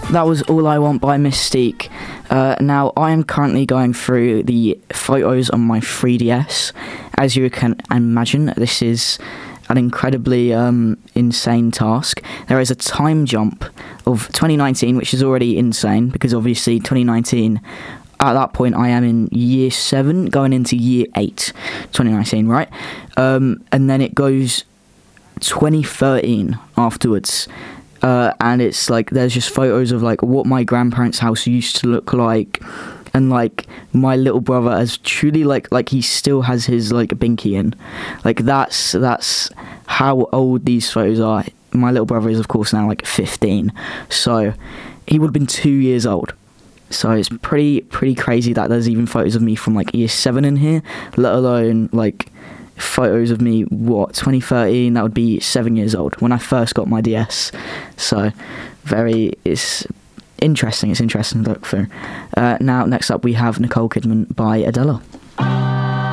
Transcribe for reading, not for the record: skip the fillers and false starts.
That was All I Want by Mystique. Now, I am currently going through the photos on my 3DS. As you can imagine, this is an incredibly insane task. There is a time jump of 2019, which is already insane, because obviously 2019, at that point, I am in year 7, going into year 8, 2019, right? And then it goes 2013 afterwards. And it's like there's just photos of like what my grandparents' house used to look like, and like my little brother as truly like he still has his like binky in. Like that's how old these photos are. My little brother is of course now like 15, so he would have been 2 years old. So it's pretty crazy that there's even photos of me from like year 7 in here, let alone like photos of me 2013. That would be 7 years old when I first got my DS. So it's interesting to look through. Now next up we have Nicole Kidman by Adele.